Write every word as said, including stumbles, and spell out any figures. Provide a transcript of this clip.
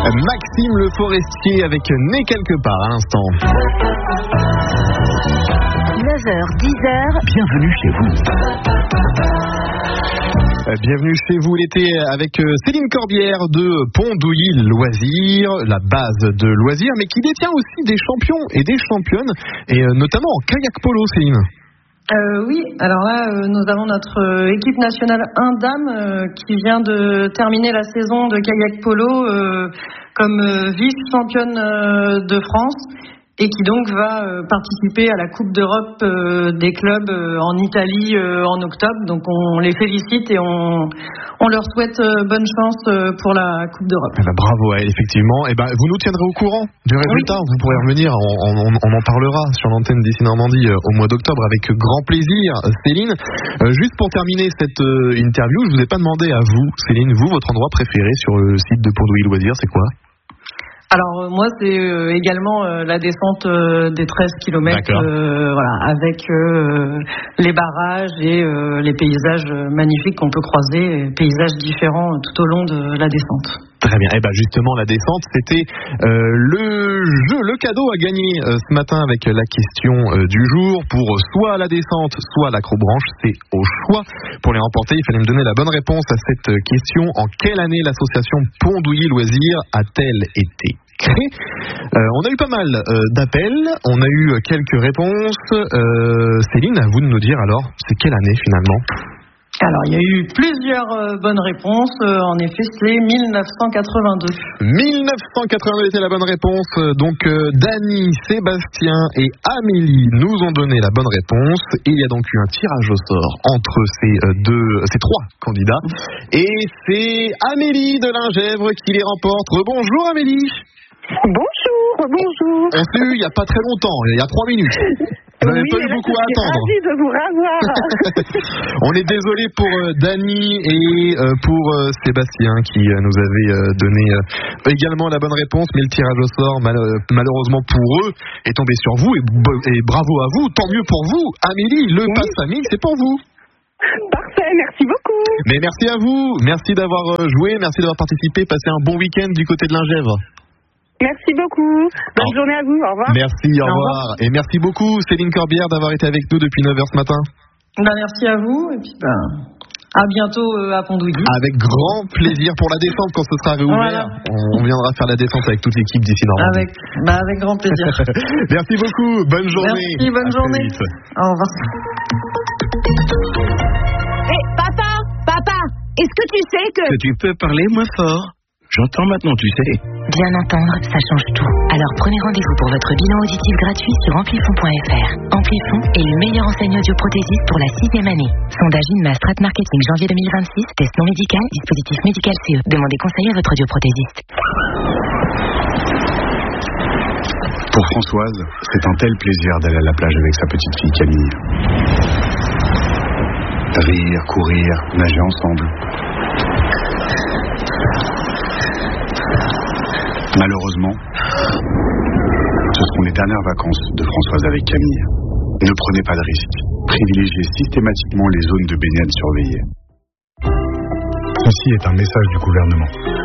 Maxime Le Forestier avec Né quelque part à l'instant. neuf heures dix heures. Bienvenue chez vous. Bienvenue chez vous l'été avec Céline Corbière de Pondouilly Loisirs, la base de loisirs, mais qui détient aussi des champions et des championnes, et notamment en kayak polo, Céline. Euh, oui, alors là, euh, nous avons notre euh, équipe nationale un dame euh, qui vient de terminer la saison de kayak polo euh, comme euh, vice-championne euh, de France et qui donc va euh, participer à la Coupe d'Europe euh, des clubs euh, en Italie euh, en octobre. Donc on les félicite et on, on leur souhaite euh, bonne chance euh, pour la Coupe d'Europe. Eh ben, bravo à elle, effectivement. Et ben, vous nous tiendrez au courant du résultat. Oui. Vous pourrez revenir, on, on, on en parlera sur l'antenne d'ici Normandie euh, au mois d'octobre avec grand plaisir. Céline, euh, juste pour terminer cette euh, interview, je vous ai pas demandé à vous, Céline, vous, votre endroit préféré sur le site de Pondouilly Loisirs, c'est quoi ? Alors euh, moi c'est euh, également euh, la descente euh, des treize kilomètres euh, voilà, avec euh, les barrages et euh, les paysages magnifiques qu'on peut croiser, paysages différents tout au long de la descente. Très bien, et ben justement la descente c'était euh, le jeu, le cadeau à gagner euh, ce matin avec la question euh, du jour pour soit la descente, soit l'acrobranche, c'est au choix. Pour les remporter, il fallait me donner la bonne réponse à cette question. En quelle année l'association Pondouilly Loisirs a-t-elle été créée ? euh, On a eu pas mal euh, d'appels, on a eu quelques réponses. Euh, Céline, à vous de nous dire alors, c'est quelle année finalement ? Alors, il y a eu plusieurs euh, bonnes réponses. Euh, en effet, c'est dix-neuf cent quatre-vingt-deux. dix-neuf cent quatre-vingt-deux était la bonne réponse. Donc, euh, Dany, Sébastien et Amélie nous ont donné la bonne réponse. Et il y a donc eu un tirage au sort entre ces euh, deux, ces trois candidats. Et c'est Amélie de Lingèvre qui les remporte. Bonjour Amélie. Bonjour, bonjour. On s'est eu il n'y a pas très longtemps, il y a trois minutes. Vous n'avez oui, pas eu beaucoup à attendre. Je suis ravie de vous revoir. On est désolé pour euh, Dany et euh, pour euh, Sébastien qui euh, nous avait euh, donné euh, également la bonne réponse, mais le tirage au sort mal, euh, malheureusement pour eux est tombé sur vous et, et bravo à vous, tant mieux pour vous. Amélie, le oui. Pass Famille, c'est pour vous. Parfait, merci beaucoup. Mais merci à vous, merci d'avoir euh, joué, merci d'avoir participé, passez un bon week-end du côté de Lingèvre. Merci beaucoup. Bonne oh. journée à vous. Au revoir. Merci, au, au revoir. revoir. Et merci beaucoup, Céline Corbière, d'avoir été avec nous depuis neuf heures ce matin. Ben, merci à vous. Et puis, ben, à bientôt euh, à Pondouilly. Avec grand plaisir pour la descente quand ce sera réouvert. Voilà. On, on viendra faire la descente avec toute l'équipe d'ici Normandie. Avec, ben, avec grand plaisir. Merci beaucoup. Bonne journée. Merci, bonne à journée. Au revoir. Hé, hey, papa, papa, est-ce que tu sais que... Que tu peux parler moins fort. J'entends maintenant, tu sais. Bien entendre, ça change tout. Alors prenez rendez-vous pour votre bilan auditif gratuit sur amplifon point f r. Amplifon est le meilleur enseigne audioprothésiste pour la sixième année. Sondage INMA Strat Marketing janvier deux mille vingt-six. Test non médical, dispositif médical C E. Demandez conseil à votre audioprothésiste. Pour Françoise, c'est un tel plaisir d'aller à la plage avec sa petite fille Camille. Rire, courir, nager ensemble. Malheureusement, ce seront les dernières vacances de Françoise avec Camille. Ne prenez pas de risques. Privilégiez systématiquement les zones de baignade surveillées. Ceci est un message du gouvernement.